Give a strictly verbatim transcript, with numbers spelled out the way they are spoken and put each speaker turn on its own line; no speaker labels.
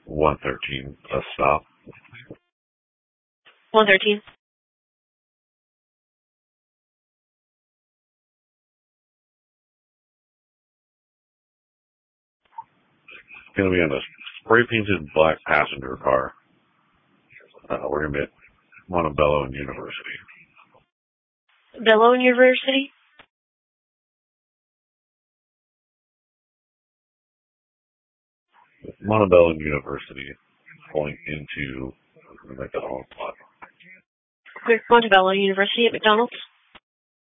one thirteen, a stop.
one thirteen.
It's going to be in a spray-painted black passenger car. Uh, we're going to be at Montebello University.
Bello University?
Montebello University, going into the McDonald's lot.
Montebello University at McDonald's?